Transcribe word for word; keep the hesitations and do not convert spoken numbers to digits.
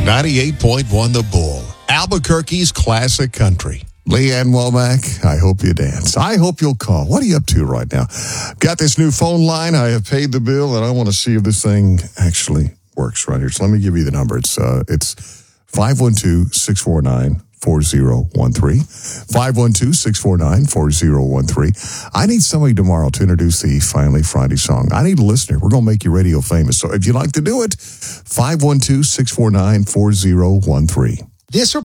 ninety-eight point one The Bull, Albuquerque's classic country. Leanne Womack, I hope you dance. I hope you'll call. What are you up to right now? Got this new phone line. I have paid the bill, and I want to see if this thing actually works right here. So let me give you the number. It's uh, it's five one two, six four nine, four zero one three. five one two, six four nine, four zero one three. I need somebody tomorrow to introduce the Finally Friday song. I need a listener. We're going to make you radio famous. So if you'd like to do it, five one two, six four nine, four zero one three. This